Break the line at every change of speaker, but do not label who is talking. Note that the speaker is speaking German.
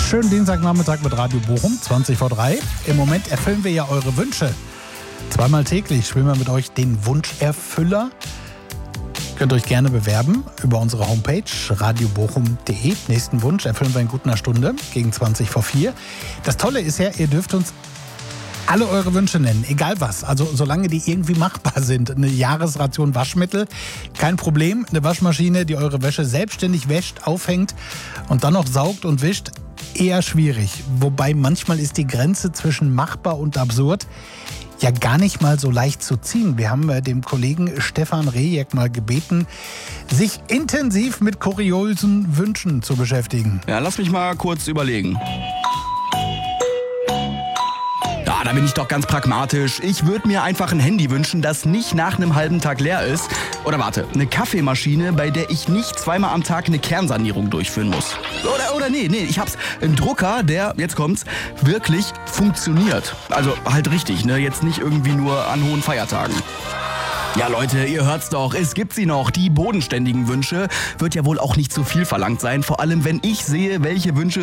Schönen Dienstagnachmittag mit Radio Bochum, 20 vor 3. Im Moment erfüllen wir ja eure Wünsche. Zweimal täglich spielen wir mit euch den Wunscherfüller. Könnt ihr euch gerne bewerben über unsere Homepage radiobochum.de. Nächsten Wunsch erfüllen wir in gut einer Stunde gegen 20 vor 4. Das Tolle ist ja, ihr dürft uns alle eure Wünsche nennen, egal was. Also solange die irgendwie machbar sind. Eine Jahresration Waschmittel, kein Problem. Eine Waschmaschine, die eure Wäsche selbstständig wäscht, aufhängt und dann noch saugt und wischt, eher schwierig. Wobei manchmal ist die Grenze zwischen machbar und absurd ja gar nicht mal so leicht zu ziehen. Wir haben dem Kollegen Stefan Rejek mal gebeten, sich intensiv mit kuriosen Wünschen zu beschäftigen.
Ja, lass mich mal kurz überlegen. Ja, da bin ich doch ganz pragmatisch. Ich würde mir einfach ein Handy wünschen, das nicht nach einem halben Tag leer ist. Oder warte, eine Kaffeemaschine, bei der ich nicht zweimal am Tag eine Kernsanierung durchführen muss. Oder nee, ich hab's. Ein Drucker, der, jetzt kommt's, wirklich funktioniert. Also halt richtig, ne? Jetzt nicht irgendwie nur an hohen Feiertagen. Ja Leute, ihr hört's doch, es gibt sie noch, die bodenständigen Wünsche. Wird ja wohl auch nicht zu viel verlangt sein, vor allem wenn ich sehe, welche Wünsche